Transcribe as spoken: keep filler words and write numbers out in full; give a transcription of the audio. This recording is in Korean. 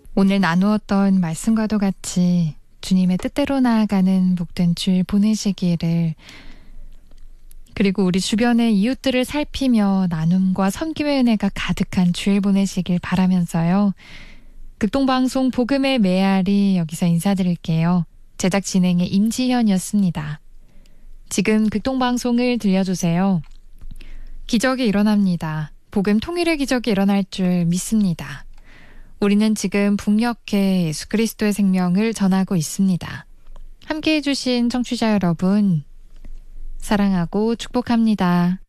오늘 나누었던 말씀과도 같이 주님의 뜻대로 나아가는 복된 주일 보내시기를, 그리고 우리 주변의 이웃들을 살피며 나눔과 섬김의 은혜가 가득한 주일 보내시길 바라면서요. 극동방송 복음의 메아리 여기서 인사드릴게요. 제작 진행의 임지현이었습니다. 지금 극동방송을 들려주세요. 기적이 일어납니다. 복음 통일의 기적이 일어날 줄 믿습니다. 우리는 지금 북녘에 예수 그리스도의 생명을 전하고 있습니다. 함께해 주신 청취자 여러분, 사랑하고 축복합니다.